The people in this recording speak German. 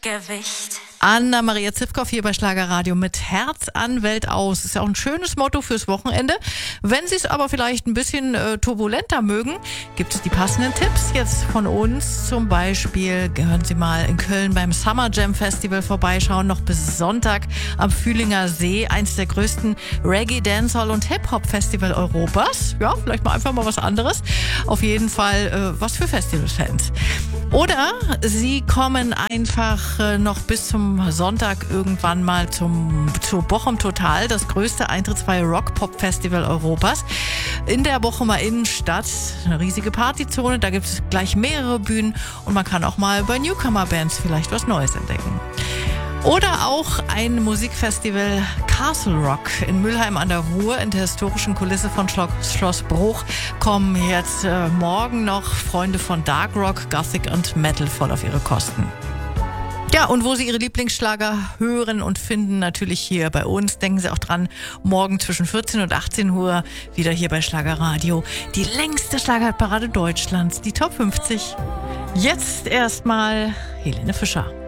Gewicht. Anna-Maria Zivkow hier bei Schlagerradio mit Herz an, Welt aus. Ist ja auch ein schönes Motto fürs Wochenende. Wenn Sie es aber vielleicht ein bisschen turbulenter mögen, gibt es die passenden Tipps jetzt von uns. Zum Beispiel hören Sie mal in Köln beim Summer Jam Festival vorbeischauen, noch bis Sonntag am Fühlinger See, eins der größten Reggae, Dancehall und Hip-Hop-Festival Europas. Ja, vielleicht mal einfach mal was anderes. Auf jeden Fall was für Festivalfans. Oder Sie kommen einfach noch bis zum Sonntag irgendwann mal zur Bochum Total, das größte eintrittsfreie Rock-Pop-Festival Europas. In der Bochumer Innenstadt, eine riesige Partyzone, da gibt es gleich mehrere Bühnen und man kann auch mal bei Newcomer-Bands vielleicht was Neues entdecken. Oder auch ein Musikfestival Castle Rock in Mülheim an der Ruhr in der historischen Kulisse von Schloss Bruch kommen jetzt morgen noch Freunde von Dark Rock, Gothic und Metal voll auf ihre Kosten. Ja, und wo Sie Ihre Lieblingsschlager hören und finden, natürlich hier bei uns. Denken Sie auch dran, morgen zwischen 14 und 18 Uhr wieder hier bei Schlagerradio. Die längste Schlagerparade Deutschlands, die Top 50. Jetzt erstmal Helene Fischer.